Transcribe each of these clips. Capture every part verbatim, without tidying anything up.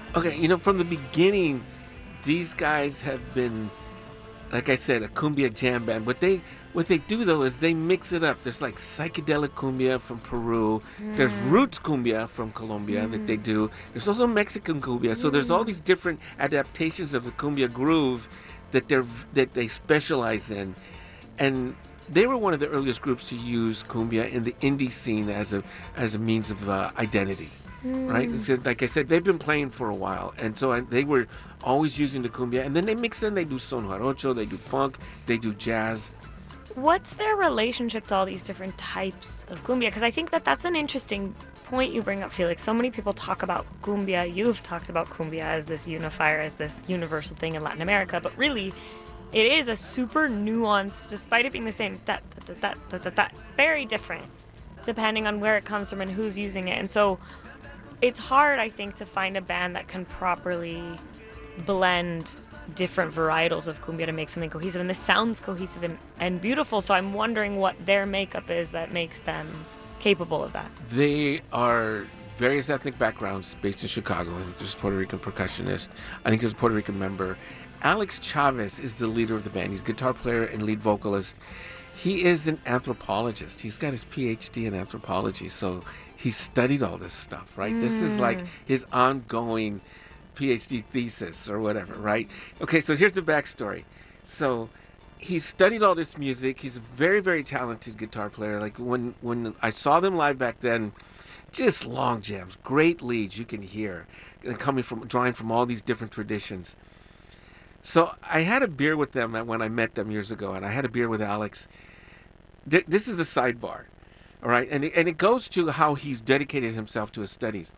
Okay, you know, from the beginning, these guys have been, like I said, a cumbia jam band. What they what they do though is they mix it up. There's like psychedelic cumbia from Peru. There's Mm. roots cumbia from Colombia that they Mm. do. There's also Mexican cumbia. So there's all Mm. these different adaptations of the cumbia groove that they're that they specialize in. And they were one of the earliest groups to use cumbia in the indie scene as a as a means of uh, identity, right? Mm. So, like I said, they've been playing for a while, and so I, they were always using the cumbia, and then they mix in. They do son jarocho, they do funk, they do jazz. What's their relationship to all these different types of cumbia? Because I think that that's an interesting point you bring up, Felix. So many people talk about cumbia. You've talked about cumbia as this unifier, as this universal thing in Latin America, but really, it is a super nuanced, despite it being the same, that, that, that, that, that, that, very different, depending on where it comes from and who's using it. And so it's hard, I think, to find a band that can properly blend different varietals of cumbia to make something cohesive. And this sounds cohesive and, and beautiful. So I'm wondering what their makeup is that makes them capable of that. They are various ethnic backgrounds based in Chicago. I think there's a Puerto Rican percussionist. I think there's a Puerto Rican member. Alex Chavez is the leader of the band. He's guitar player and lead vocalist. He is an anthropologist. He's got his P H D in anthropology, so he's studied all this stuff, right? Mm. This is like his ongoing P H D thesis or whatever, right? Okay, so here's the backstory. So he studied all this music. He's a very, very talented guitar player. Like when, when I saw them live back then, just long jams, great leads you can hear, and coming from, drawing from all these different traditions. So I had a beer with them when I met them years ago, and I had a beer with Alex. This is a sidebar, all right? And it, and it goes to how he's dedicated himself to his studies.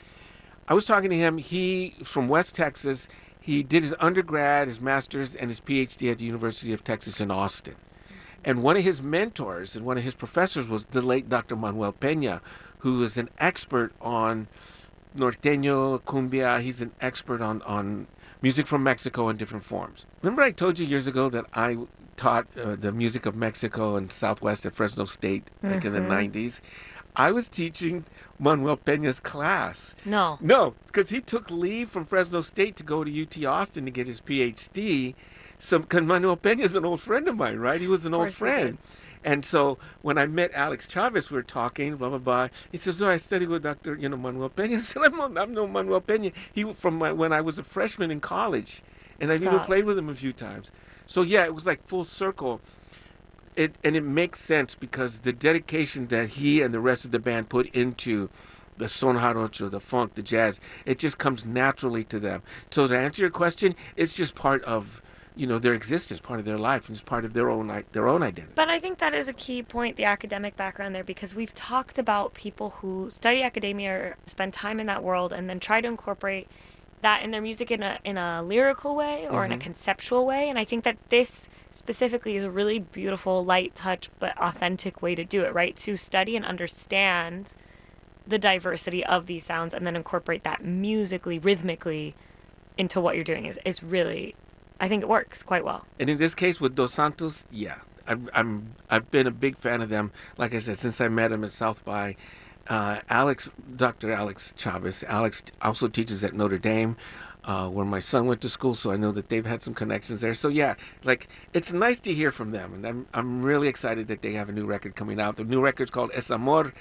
I was talking to him. He, from West Texas, he did his undergrad, his master's, and his P H D at the University of Texas in Austin. And one of his mentors and one of his professors was the late Doctor Manuel Peña, who is an expert on norteño, cumbia. He's an expert on, on music from Mexico in different forms. Remember I told you years ago that I taught uh, the music of Mexico and Southwest at Fresno State, like mm-hmm. in the nineties? I was teaching Manuel Peña's class. No. No, because he took leave from Fresno State to go to U T Austin to get his P H D. So, because Manuel Peña's an old friend of mine, right? He was an old friend. And so when I met Alex Chavez, we were talking, blah, blah, blah. He says, oh, I studied with Doctor you know, Manuel Peña. I said, I'm, I'm no Manuel Peña. He from my, when I was a freshman in college. And Stop. I've even played with him a few times. So, yeah, it was like full circle. It, and it makes sense because the dedication that he and the rest of the band put into the son jarocho, the funk, the jazz, it just comes naturally to them. So to answer your question, it's just part of, you know, their existence, part of their life, and it's part of their own their own identity. But I think that is a key point, the academic background there, because we've talked about people who study academia or spend time in that world and then try to incorporate that in their music in a in a lyrical way or mm-hmm. in a conceptual way. And I think that this specifically is a really beautiful, light touch, but authentic way to do it, right? To study and understand the diversity of these sounds and then incorporate that musically, rhythmically into what you're doing is, is really, I think it works quite well. And in this case with Dos Santos, yeah, I've, I'm, I've been a big fan of them, like I said, since I met him at South by. Uh, Alex, Doctor Alex Chavez, Alex also teaches at Notre Dame, uh, where my son went to school, so I know that they've had some connections there. So yeah, like it's nice to hear from them, and I'm I'm really excited that they have a new record coming out. The new record's called Es Amor,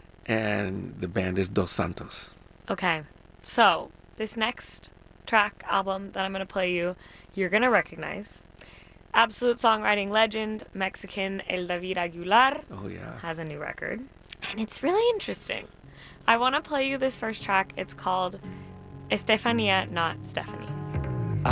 and the band is Dos Santos. Okay, so this next track album that I'm going to play you, you're going to recognize. Absolute songwriting legend, Mexican El David Aguilar. Oh yeah. Has a new record. And it's really interesting. I want to play you this first track. It's called Estefania, Not Stephanie.